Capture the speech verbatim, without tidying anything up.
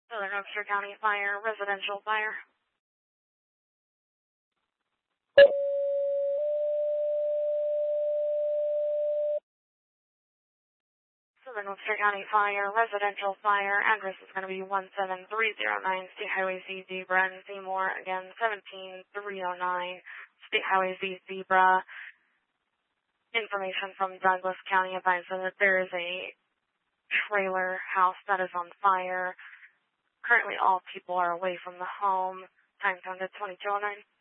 Southern Upshur County Fire, residential fire. Southern Upshur County Fire, residential fire. Address is going to be one seven three zero nine State Highway Z Zebra in Seymour. Again, seventeen three oh nine State Highway Z Zebra. Information from Douglas County advises that there is a trailer house that is on fire. Currently, all people are away from the home. Time zone to twenty-two oh nine.